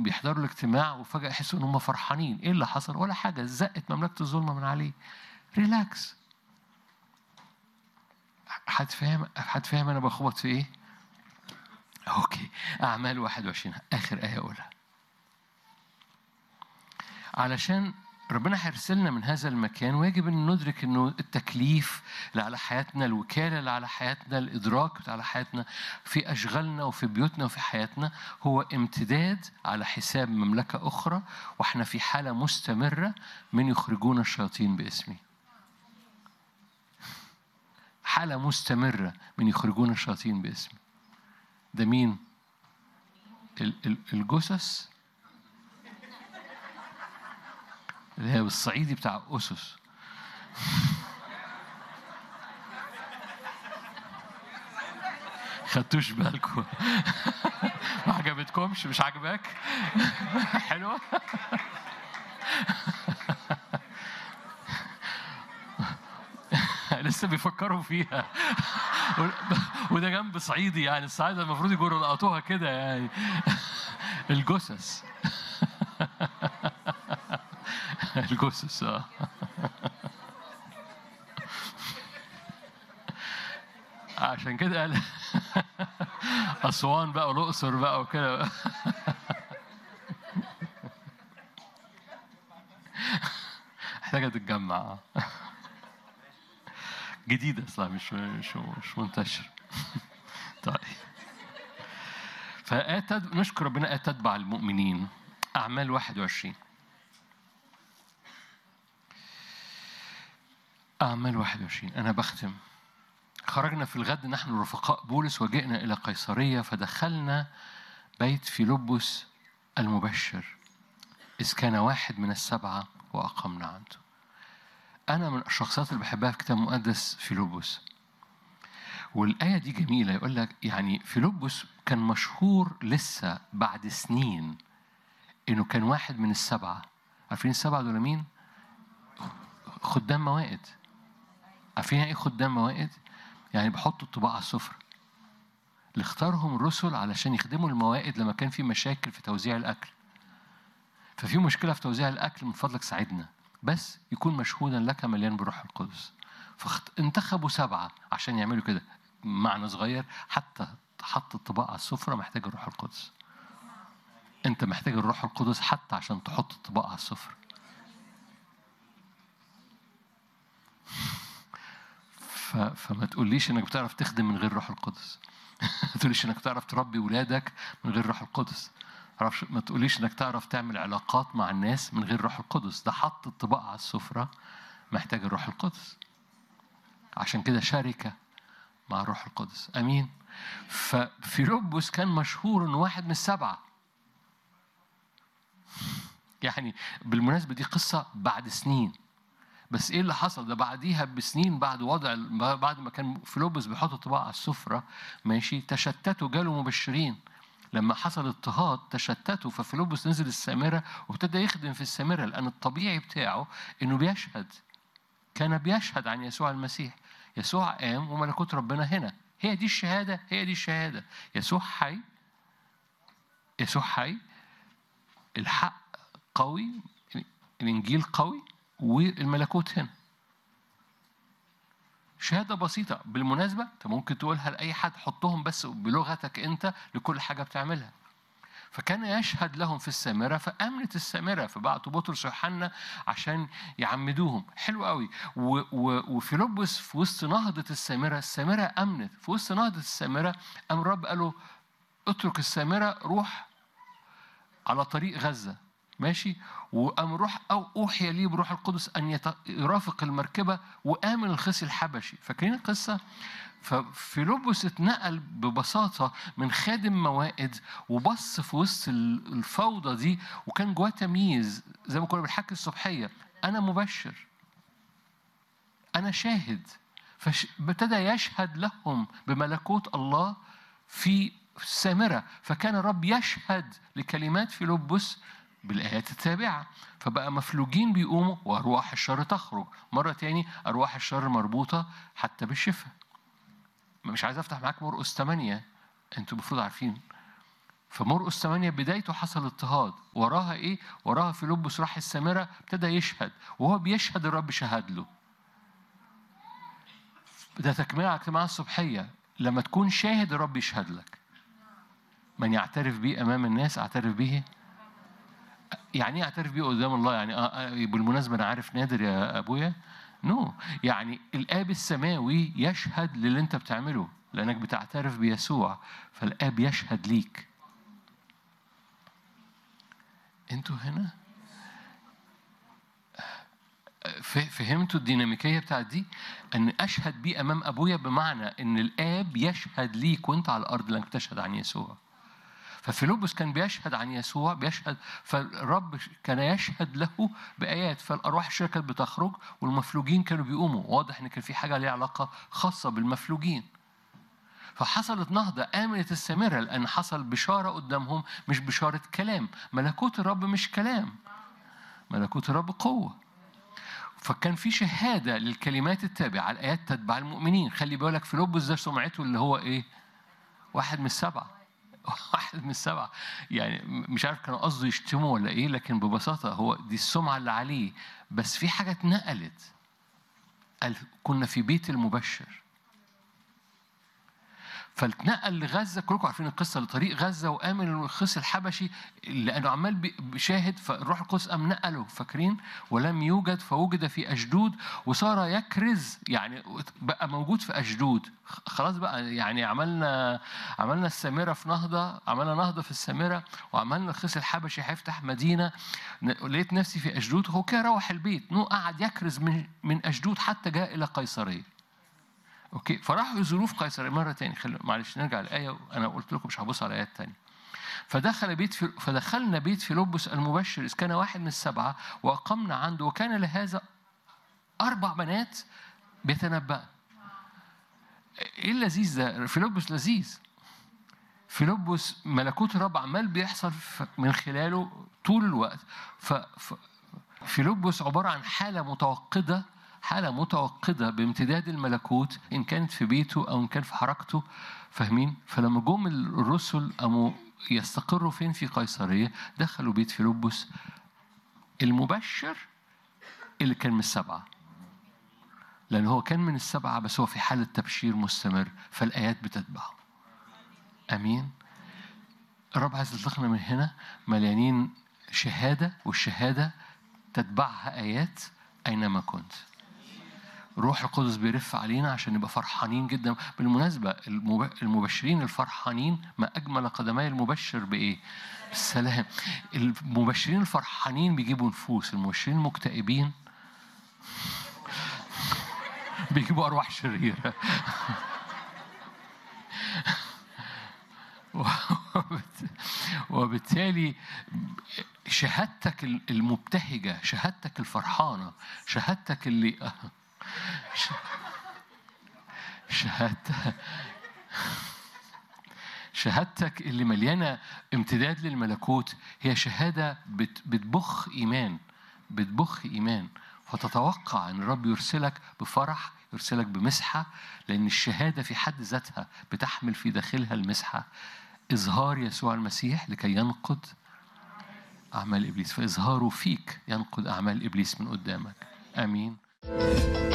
بيحضروا الاجتماع وفجأة يحسوا إن هم فرحانين. إيه اللي حصل؟ ولا حاجة، زقت مملكة الظلمة من عليه. ريلاكس. حد فاهم أنا بخبط في إيه؟ أوكي. أعمال 21 آخر آية أقولها، علشان ربنا هيرسلنا من هذا المكان، ويجب أن ندرك أنه التكليف اللي على حياتنا، الوكالة اللي على حياتنا، الإدراك اللي على حياتنا في أشغالنا وفي بيوتنا وفي حياتنا هو امتداد على حساب مملكة أخرى، وإحنا في حالة مستمرة من يخرجون الشياطين باسمي. حالة مستمرة من يخرجون الشياطين باسمي. ده مين؟ الجثث اللي هي بالصعيدي بتاع أسس. خدتوش بالكم؟ ما عجبتكمش؟ مش عجبك؟ حلوة؟ لسه بيفكروا فيها. وده جنب صعيدي، يعني الصعيدة المفروض يجروا لقطوها كده يعني. الجثث. الجثث عشان كده قال أسوان بقى والأقصر بقى وكده. محتاجة تتجمع. جديدة أصلا، مش منتشر. طيب، نشكر ربنا. آيات تتبع المؤمنين. أعمال 21. أعمال 21 أنا بختم. خرجنا في الغد نحن رفقاء بولس وجئنا إلى قيصرية، فدخلنا بيت فيلبس المبشر، إذ كان واحد من السبعة وأقمنا عنده. أنا من الشخصيات اللي بحبها في كتاب مقدس فيلبس. والآية دي جميلة، يقول لك يعني فيلبس كان مشهور لسه بعد سنين إنه كان واحد من السبعة. عارفين السبعة دول مين؟ خدام موائد. عارفين إيه خدام موائد؟ يعني بحطوا الطباعة على السفرة. اللي اختارهم الرسل علشان يخدموا الموائد لما كان في مشاكل في توزيع الأكل. ففي مشكلة في توزيع الأكل، من فضلك ساعدنا، بس يكون مشهودا لك مليان بروح القدس. فانتخبوا 7 عشان يعملوا كده. معنى صغير، حتى حط الطباعة على السفرة محتاج الروح القدس. أنت محتاج الروح القدس حتى عشان تحط الطباعة على السفرة. فما تقوليش إنك بتعرف تخدم من غير روح القدس. ما تقوليش إنك بتعرف تربي ولادك من غير روح القدس. ما تقوليش إنك تعرف تعمل علاقات مع الناس من غير روح القدس. ده حط الطباعة على السفرة محتاج الروح القدس. عشان كده شركة مع الروح القدس. أمين. ففيلبس كان مشهور إنه واحد من السبعة. يعني بالمناسبة دي قصة بعد سنين، بس إيه اللي حصل؟ ده بعديها بسنين، بعد ما كان فيلبس بيحط الطباعة على السفرة ماشي، تشتتوا، جالوا مبشرين. لما حصل اضطهاد تشتتوا، ففيلبس نزل السامرة وابتدى يخدم في السامرة، لأن الطبيعي بتاعه إنه بيشهد. كان بيشهد عن يسوع المسيح. يسوع قام وملكوت ربنا هنا. هي دي الشهادة، هي دي الشهادة. يسوع حي، يسوع حي، الحق قوي، الإنجيل قوي، والملكوت هنا. شهادة بسيطة بالمناسبة، أنت ممكن تقولها لأي حد، حطهم بس بلغتك أنت لكل حاجة بتعملها. فكان يشهد لهم في السامرة، فأمنت السامرة، فبعتوا بطرس ويوحنا عشان يعمدوهم. حلو قوي. وفيلبس في وسط نهضة السامرة، السامرة أمنت. في وسط نهضة السامرة قام الرب قال له اترك السامرة، روح على طريق غزة. ماشي. وقام روح أو أوحي لي بروح القدس أن يرافق المركبة، وآمن الخصي الحبشي. فاكرين القصة؟ ففيلبس اتنقل ببساطة من خادم موائد وبص في وسط الفوضى دي، وكان جواه تمييز زي ما كنا بنحكي الصبحية. أنا مبشر، أنا شاهد. فابتدى يشهد لهم بملكوت الله في السامرة. فكان الرب يشهد لكلمات فيلبس بالآيات التابعة، فبقى مفلوجين بيقوموا وأرواح الشر تخرج. مرة تاني أرواح الشر مربوطة حتى بالشفاء. مش عايز أفتح معاك مرقس 8، أنتوا المفروض عارفين. فمرقس 8 بدايته حصل اضطهاد، وراها إيه؟ وراها فيلبس راح السامرة ابتدى يشهد، وهو بيشهد الرب شهد له. ده تكملة على اجتماع الصبحية، لما تكون شاهد الرب يشهد لك. من يعترف بيه أمام الناس أعترف به. يعني ايه اعترف بيه قدام الله؟ يعني بالمناسبة أنا عارف نادر يا أبويا؟ نو يعني الآب السماوي يشهد للي أنت بتعمله لأنك بتعترف بيسوع، فالآب يشهد ليك. أنتوا هنا فهمتوا الديناميكية بتاعت دي؟ أن أشهد بيه أمام أبويا بمعنى أن الآب يشهد ليك وأنت على الأرض لأنك تشهد عن يسوع. ففيلبس كان بيشهد عن يسوع، بيشهد، فالرب كان يشهد له بآيات، فالأرواح الشريرة كانت بتخرج والمفلوجين كانوا بيقوموا. واضح إن كان في حاجة ليها علاقة خاصة بالمفلوجين. فحصلت نهضة، آمنت السامرة لأن حصل بشارة قدامهم، مش بشارة كلام. ملكوت الرب مش كلام، ملكوت الرب قوة. فكان في شهادة للكلمات التابعة، الآيات تتبع المؤمنين. خلي بالك فيلبس ده سمعته اللي هو إيه؟ واحد من السبعة. واحد من السبعة. يعني مش عارف كانوا قصده يشتموا ولا إيه، لكن ببساطة هو دي السمعة اللي عليه. بس في حاجة اتنقلت، قال كنا في بيت المبشر، فاتنقل لغزة. كلكم عارفين القصة، لطريق غزة، وآمن الخص الحبشي لأنه عمال بيشاهد، فالروح القدس قام نقله. فاكرين؟ ولم يوجد فوجد في أشدود، وصار يكرز، يعني بقى موجود في أشدود. خلاص بقى، يعني عملنا السامرة في نهضة، عملنا نهضة في السامرة، وعملنا الخص الحبشي هيفتح مدينة. لقيت نفسي في أشدود. هو كده روح البيت، نو قعد يكرز من أشدود حتى جاء إلى قيصرية. اوكي، فراحوا يزوروا في قيصرية مرة تاني. معلش نرجع الآية، أنا قلت لكم مش هبص على آيات تانية. فدخلنا بيت فيلبس المبشر إذ كان واحد من السبعة، وأقمنا عنده، وكان لهذا 4 بنات بيتنبأ. إيه اللذيذ ده؟ فيلبس لذيذ. فيلبس ملكوت الرب عمال بيحصل من خلاله طول الوقت. فيلبس عبارة عن حالة متوقدة بامتداد الملكوت، إن كانت في بيته أو إن كان في حركته. فاهمين؟ فلما جم الرسل قاموا يستقروا فين؟ في قيصرية. دخلوا بيت فيلبس المبشر اللي كان من السبعة، لأن هو كان من السبعة بس هو في حالة تبشير مستمر، فالآيات بتتبعه. أمين. الرب عايز يطلقنا من هنا مليانين شهادة، والشهادة تتبعها آيات أينما كنت. روح القدس بيرف علينا عشان نبقى فرحانين جدا. بالمناسبة المبشرين الفرحانين، ما أجمل قدمي المبشر بإيه؟ بالسلام. المبشرين الفرحانين بيجيبوا نفوس، المبشرين المكتئبين بيجيبوا أرواح شريرة. وبالتالي شهادتك المبتهجة، شهادتك الفرحانة، شهادتك اللي شهادتك اللي مليانة امتداد للملكوت، هي شهادة بتبخ إيمان. فتتوقع أن الرب يرسلك بفرح، يرسلك بمسحة، لأن الشهادة في حد ذاتها بتحمل في داخلها المسحة. إظهار يسوع المسيح لكي ينقض أعمال إبليس، فإظهاره فيك ينقض أعمال إبليس من قدامك. آمين.